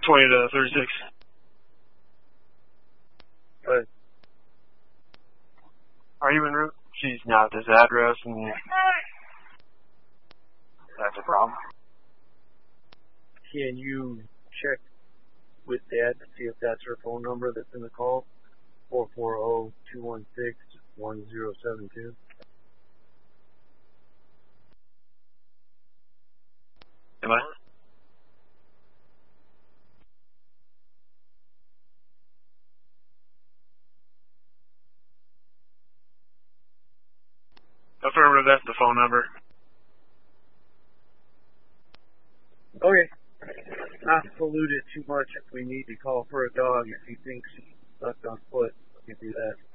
20 to 36. But are you en route? She's not at this address, and that's a problem. can you check with Dad to see if that's her phone number that's in the call? 440-216-1072. Am I? Affirmative, that's the phone number. Okay. Not to pollute it too much if we need to call for a dog if he thinks he's left on foot. We can do that.